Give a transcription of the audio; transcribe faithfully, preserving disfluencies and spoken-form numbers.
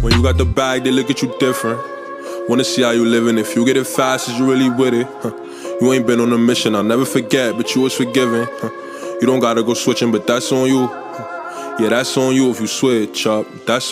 When you got the bag, they look at you different. Wanna see how you living. If you get it fast, is you really with it? Huh. You ain't been on a mission, I'll never forget, but you was forgiven. Huh. You don't gotta go switching, but that's on you. Huh. Yeah, that's on you if you switch up. That's